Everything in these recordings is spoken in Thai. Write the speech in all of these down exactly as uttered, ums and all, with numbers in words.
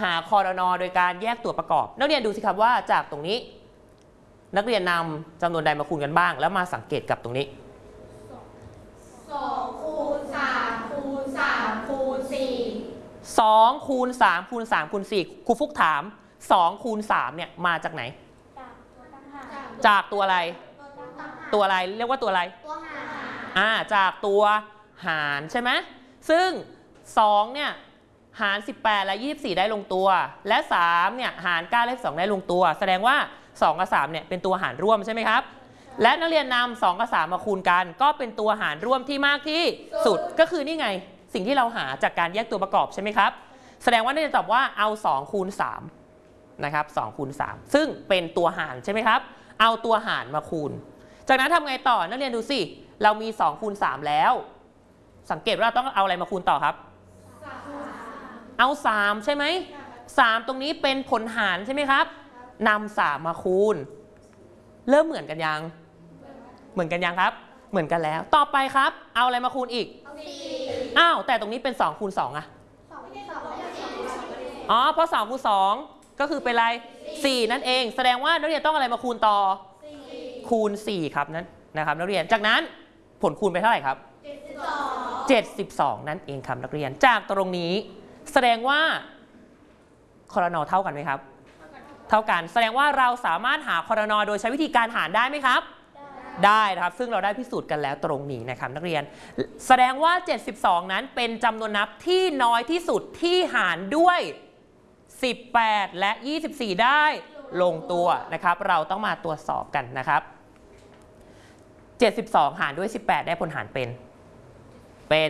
หาครน.โดยการแยกตัวประกอบนักเรียนดูสิครับว่าจากตรงนี้นักเรียนนำจำนวนใดมาคูณกันบ้างแล้วมาสังเกตกับตรงนี้สองคูณสามคูณสามคูณสี่สองคูณสามคูณสามคูณสี่ครูฟุกถามสองคูณสามเนี่ยมาจากไหนจากตัวอะไรตัวอะไรเรียกว่าตัวอะไรตัวหารอ่าจากตัวหารใช่ไหมซึ่งสองเนี่ยหารสิบแปดและยี่สิบสี่ได้ลงตัวและสามเนี่ยหารเก้าและสองได้ลงตัวแสดงว่าสองกับสามเนี่ยเป็นตัวหารร่วมใช่ไหมครับและนักเรียนนำสองกับสามมาคูณกันก็เป็นตัวหารร่วมที่มากที่สุดก็คือนี่ไงสิ่งที่เราหาจากการแยกตัวประกอบใช่ไหมครับแสดงว่านักเรียนตอบว่าเอาสองคูณสามนะครับสองคูณสามซึ่งเป็นตัวหารใช่ไหมครับเอาตัวหารมาคูณจากนั้นทำไงต่อนักเรียนดูสิเรามีสองคูณสามแล้วสังเกตว่าเราต้องเอาอะไรมาคูณต่อครับเอาสามใช่ไหมสามตรงนี้เป็นผลหารใช่ไหมครับนำสามมาคูณเริ่มเหมือนกันยังเหมือนกันยังครับเหมือนกันแล้วต่อไปครับเอาอะไรมาคูณอีกอ้าวแต่ตรงนี้เป็นสองคูณสองอะอ๋อเพราะสองคูณสองก็คือเป็นอะไรสี่นั่นเองแสดงว่านักเรียนต้องอะไรมาคูณต่อคูณสี่ครับนั่นนะครับนักเรียนจากนั้นผลคูณไปเท่าไหร่ครับเจ็ดสิบสองนั่นเองครับนักเรียนจากตรงนี้แสดงว่าครน.เท่ากันไหมครับเท่ากันแสดงว่าเราสามารถหาครน.โดยใช้วิธีการหารได้ไหมครับได้นะครับซึ่งเราได้พิสูจน์กันแล้วตรงนี้นะครับนักเรียนแสดงว่าเจ็ดสิบสองนั้นเป็นจำนวนนับที่น้อยที่สุดที่หารด้วยสิบแปดและยี่สิบสี่ได้ลงตัวนะครับเราต้องมาตรวจสอบกันนะครับเจ็ดสิบสองหารด้วยสิบแปดได้ผลหารเป็นเป็น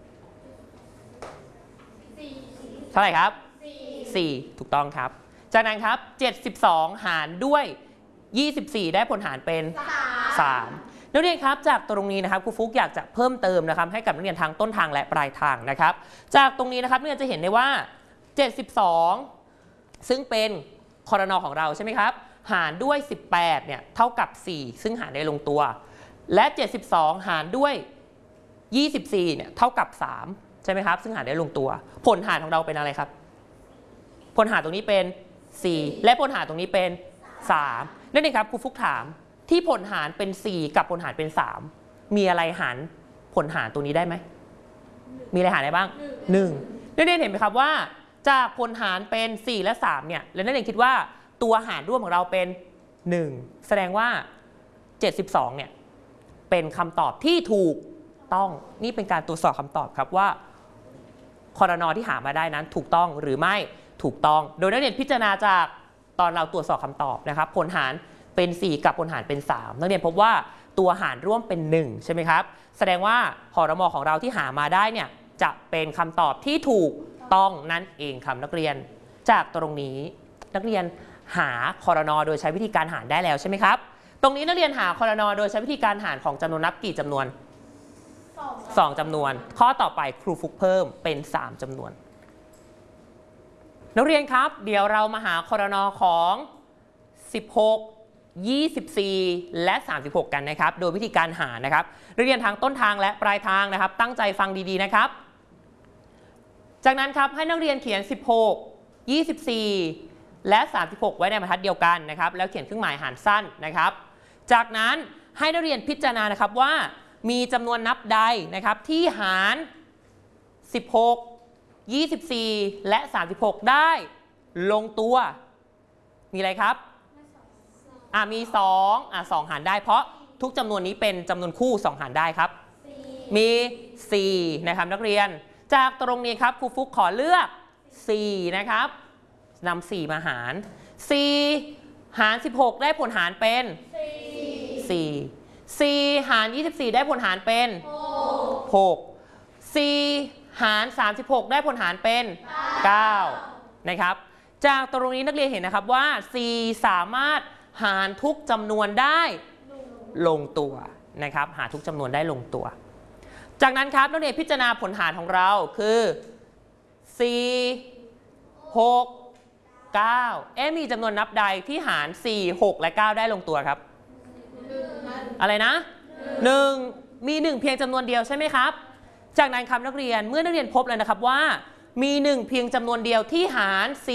เท่าไหร่ครับสี่ถูกต้องครับจากนั้นครับเจ็ดสิบสองหารด้วยยี่สิบสี่ได้ผลหารเป็นสามนักเรียนครับจากตรงนี้นะครับครูฟุกอยากจะเพิ่มเติมนะครับให้กับนักเรียนทางต้นทางและปลายทางนะครับจากตรงนี้นะครับนักเรียนจะเห็นได้ว่าเจ็ดสิบสองซึ่งเป็นครน.ของเราใช่ไหมครับหารด้วยสิบแปดเนี่ยเท่ากับสี่ซึ่งหารได้ลงตัวและเจ็ดสิบสองหารด้วยยี่สิบสี่เนี่ยเท่ากับสามใช่ไหมครับซึ่งหารได้ลงตัวผลหารของเราเป็นอะไรครับผลหารตรงนี้เป็นสี่และผลหารตรงนี้เป็นสามนั่นเองครับครูฟุกถามที่ผลหารเป็นสี่กับผลหารเป็นสามมีอะไรหารผลหารตรงนี้ได้ไหมมีอะไรหารได้บ้างหนึ่งนักเรียนเห็นไหมครับว่าจากผลหารเป็นสี่และสามเนี่ยแล้วนักเรียนคิดว่าตัวหารร่วมของเราเป็นหนึ่งแสดงว่าเจ็ดสิบสองเนี่ยเป็นคำตอบที่ถูกต้องนี่เป็นการตรวจสอบคำตอบครับว่าครน.ที่หามาได้นั้นถูกต้องหรือไม่ถูกต้องโดยนักเรียนพิจารณาจากตอนเราตรวจสอบคำตอบนะครับผลหารเป็นสี่กับผลหารเป็นสามนักเรียนพบว่าตัวหารร่วมเป็นหนึ่งใช่ไหมครับแสดงว่าครม.ของเราที่หามาได้เนี่ยจะเป็นคำตอบที่ถูกต้องนั่นเองครับนักเรียนจากตรงนี้นักเรียนหาครน.โดยใช้วิธีการหารได้แล้วใช่ไหมครับตรงนี้นักเรียนหาครน.โดยใช้วิธีการหารของจำนวนนับกี่จำนวนสองจำนวนข้อต่อไปครูฟุกเพิ่มเป็นสามจำนวนนักเรียนครับเดี๋ยวเรามาหาครน.ของสิบหก ยี่สิบสี่และสามสิบหกกันนะครับโดยวิธีการหารนะครับนักเรียนทางต้นทางและปลายทางนะครับตั้งใจฟังดีๆนะครับจากนั้นครับให้นักเรียนเขียนสิบหก ยี่สิบสี่และสามสิบหกไว้ในบรรทัดเดียวกันนะครับแล้วเขียนเครื่องหมายหารสั้นนะครับจากนั้นให้นักเรียนพิจารณานะครับว่ามีจำนวนนับใดนะครับที่หารสิบหก ยี่สิบสี่และสามสิบหกได้ลงตัวมีอะไรครับอ่ามีสองอ่าสองหารได้เพราะทุกจำนวนนี้เป็นจำนวนคู่สองหารได้ครับมีสี่นะครับนักเรียนจากตรงนี้ครับครูฟุกขอเลือกสี่นะครับนำสี่มาหารสี่หารสิบหกได้ผลหารเป็นสี่สี่หารยี่สิบสี่ได้ผลหารเป็นหกสี่หารสามสิบหกได้ผลหารเป็นเก้านะครับจากตรงนี้นักเรียนเห็นนะครับว่าสี่สามารถหารทุกจำนวนได้ลงตัวนะครับหาทุกจำนวนได้ลงตัวจากนั้นครับนักเรียนพิจารณาผลหารของเราคือสี่ หก เก้าเอ๊ะมีจำนวนนับใดที่หารสี่ หกและเก้าได้ลงตัวครับอะไรนะหนึ่งมีหนึ่งเพียงจำนวนเดียวใช่ไหมครับจากนั้นครับนักเรียนเมื่อนักเรียนพบแล้วนะครับว่ามีหนึ่งเพียงจำนวนเดียวที่หาร